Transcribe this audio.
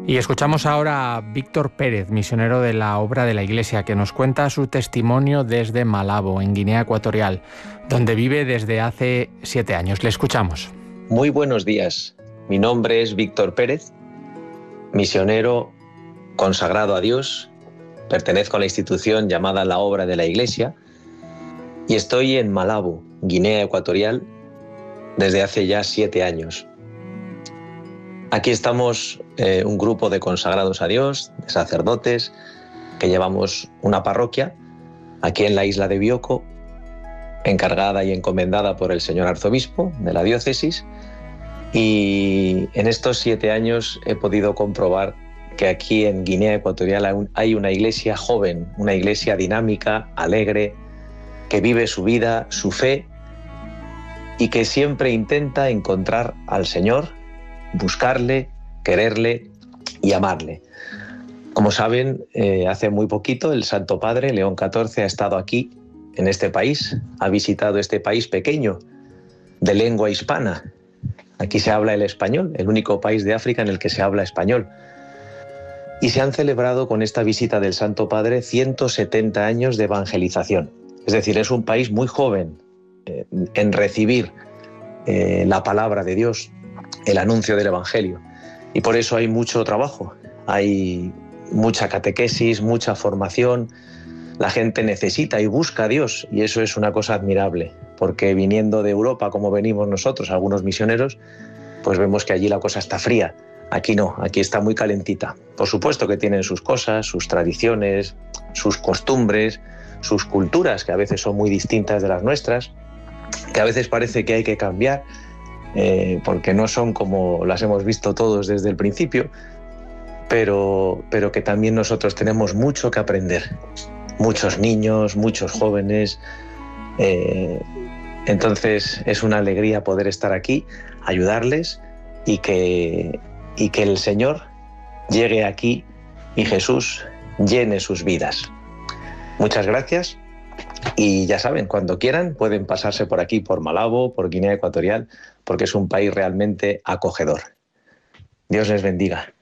Y escuchamos ahora a Víctor Pérez, misionero de la Obra de la Iglesia, que nos cuenta su testimonio desde Malabo, en Guinea Ecuatorial, donde vive desde hace 7 años. Le escuchamos. Muy buenos días. Mi nombre es Víctor Pérez, misionero consagrado a Dios. Pertenezco a la institución llamada la Obra de la Iglesia y estoy en Malabo, Guinea Ecuatorial, desde hace ya 7 años. Aquí estamos un grupo de consagrados a Dios, de sacerdotes, que llevamos una parroquia aquí en la isla de Bioko, encargada y encomendada por el señor arzobispo de la diócesis. Y en estos 7 años he podido comprobar que aquí en Guinea Ecuatorial hay una iglesia joven, una iglesia dinámica, alegre, que vive su vida, su fe y que siempre intenta encontrar al Señor, buscarle, quererle y amarle. Como saben, hace muy poquito el Santo Padre, León XIV, ha estado aquí, en este país, ha visitado este país pequeño, de lengua hispana. Aquí se habla el español, el único país de África en el que se habla español. Y se han celebrado con esta visita del Santo Padre 170 años de evangelización. Es decir, es un país muy joven en recibir la palabra de Dios, el anuncio del Evangelio. Y por eso hay mucho trabajo, hay mucha catequesis, mucha formación. La gente necesita y busca a Dios, y eso es una cosa admirable, porque viniendo de Europa, como venimos nosotros, algunos misioneros, pues vemos que allí la cosa está fría. Aquí no, aquí está muy calentita. Por supuesto que tienen sus cosas, sus tradiciones, sus costumbres, sus culturas, que a veces son muy distintas de las nuestras, que a veces parece que hay que cambiar, porque no son como las hemos visto todos desde el principio, pero que también nosotros tenemos mucho que aprender. Muchos niños, muchos jóvenes. Entonces es una alegría poder estar aquí, ayudarles y que el Señor llegue aquí y Jesús llene sus vidas. Muchas gracias y ya saben, cuando quieran pueden pasarse por aquí, por Malabo, por Guinea Ecuatorial, porque es un país realmente acogedor. Dios les bendiga.